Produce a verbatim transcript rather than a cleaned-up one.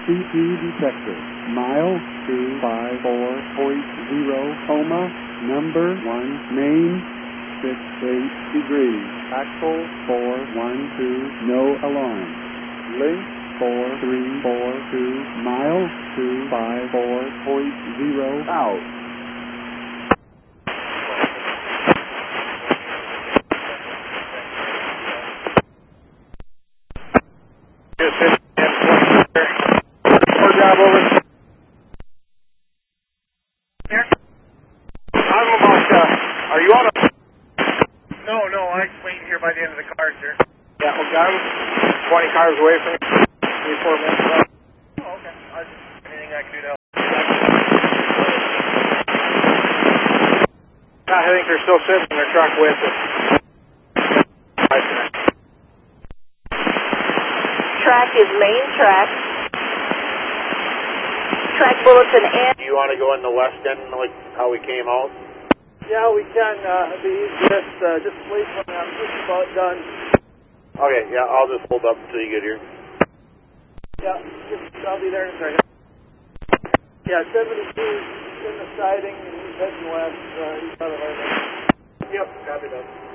C P detected. Mile two five four point zero, coma, number one, main, six eight degrees. Axle four one two, no alarm. Link four three four two, mile two five four point zero, out. Job over. Here? I'm about, uh, are you on a... No, no, I'm waiting here by the end of the car, sir. Yeah, well, I'm twenty cars away from you. Three, four minutes left. Oh, okay. I just, anything I can do to help. I think they're still sitting in their truck with us. Track is main track. Track bulletin and... Do you want to go in the west end like how we came out? Yeah, we can. Uh, it'd be easiest. Uh, just wait when I'm just about done. Okay, yeah, I'll just hold up until you get here. Yeah, just, I'll be there in a second. Yeah, seventy-two in the siding, and he's heading west. Uh, he's out of our... Yep, copy that.